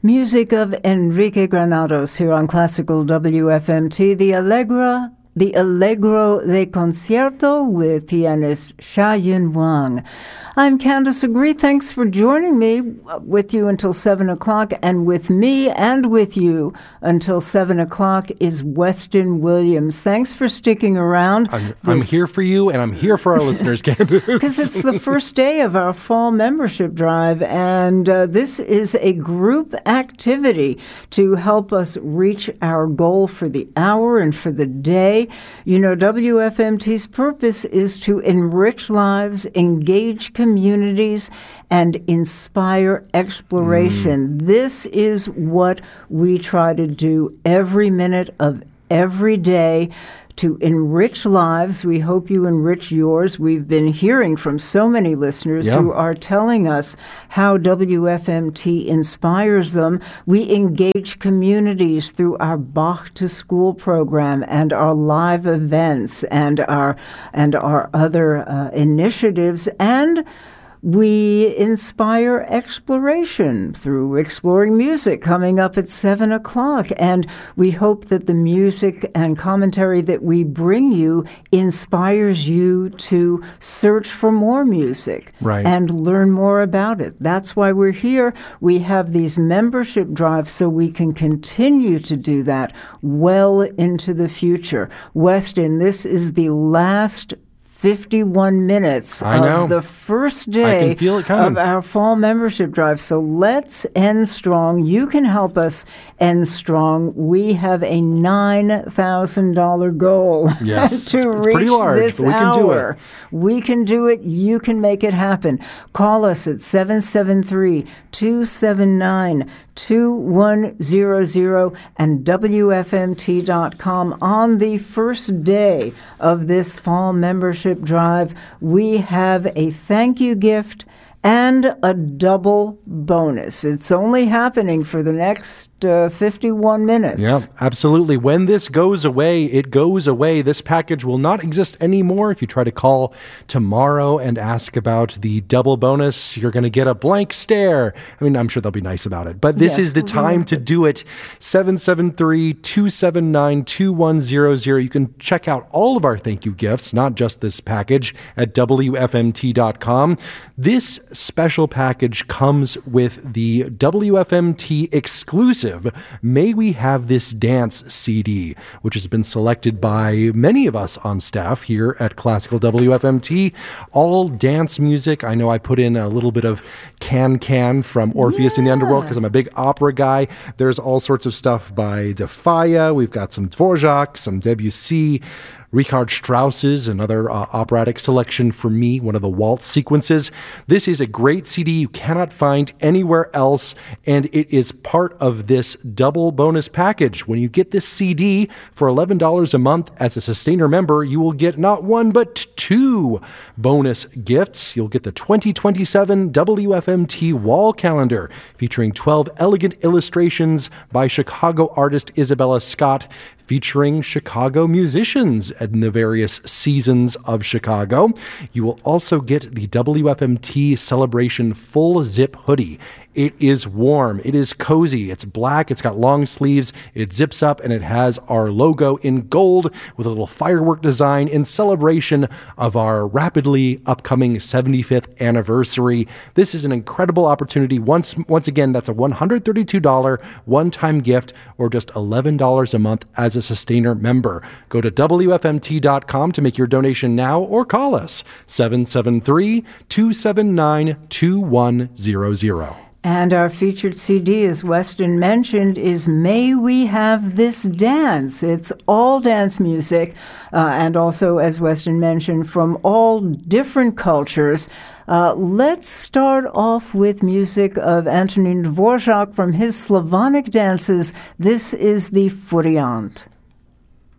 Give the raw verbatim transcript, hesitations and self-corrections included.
Music of Enrique Granados here on Classical W F M T, the Allegra, the Allegro de Concierto with pianist Xiaoyun Wang. I'm Candace Agree. Thanks for joining me with you until seven o'clock, and with me and with you until seven o'clock is Weston Williams. Thanks for sticking around. I'm, I'm here for you, and I'm here for our listeners, Candace. Because it's the first day of our fall membership drive, and uh, this is a group activity to help us reach our goal for the hour and for the day. You know, W F M T's purpose is to enrich lives, engage communities, and inspire exploration. Mm. This is what we try to do every minute of every day to enrich lives. We hope you enrich yours. We've been hearing from so many listeners yeah. who are telling us how W F M T inspires them. We engage communities through our Bach to School program and our live events and our and our other uh, initiatives, and we inspire exploration through Exploring Music coming up at seven o'clock. And we hope that the music and commentary that we bring you inspires you to search for more music right. and learn more about it. That's why we're here. We have these membership drives so we can continue to do that well into the future. Weston, this is the last fifty-one minutes I know. of the first day I can feel it coming. of our fall membership drive. So let's end strong. You can help us end strong. We have a nine thousand dollars goal yes, to it's, it's reach pretty large, this but we hour. Can do it. We can do it. You can make it happen. Call us at seven seven three, two seven nine, two one zero zero and W F M T dot com. On the first day of this fall membership drive, we have a thank you gift and a double bonus. It's only happening for the next uh, fifty-one minutes. Yeah, absolutely. When this goes away, it goes away. This package will not exist anymore. If you try to call tomorrow and ask about the double bonus, you're going to get a blank stare. I mean, I'm sure they'll be nice about it. But this yes, is the time to do it. seven seven three, two seven nine, two one zero zero. You can check out all of our thank you gifts, not just this package, at W F M T dot com. This special package comes with the W F M T exclusive May We Have This Dance C D, which has been selected by many of us on staff here at Classical W F M T. All dance music. I know I put in a little bit of Can Can from Orpheus yeah. in the Underworld because I'm a big opera guy. There's all sorts of stuff by Defaya. We've got some Dvorak, some Debussy, Richard Strauss's, another uh, operatic selection for me, one of the waltz sequences. This is a great C D you cannot find anywhere else, and it is part of this double bonus package. When you get this C D for eleven dollars a month as a Sustainer member, you will get not one but two bonus gifts. You'll get the twenty twenty-seven W F M T wall calendar featuring twelve elegant illustrations by Chicago artist Isabella Scott, featuring Chicago musicians in the various seasons of Chicago. You will also get the W F M T Celebration full zip hoodie. It is warm. It is cozy. It's black. It's got long sleeves. It zips up, and it has our logo in gold with a little firework design in celebration of our rapidly upcoming seventy-fifth anniversary. This is an incredible opportunity. Once, once again, that's a one hundred thirty-two dollars one-time gift, or just eleven dollars a month as a Sustainer member. Go to W F M T dot com to make your donation now, or call us seven seven three, two seven nine, two one zero zero. And our featured C D, as Weston mentioned, is May We Have This Dance. It's all dance music, uh, and also, as Weston mentioned, from all different cultures. Uh, let's start off with music of Antonin Dvorak from his Slavonic dances. This is the Furiant.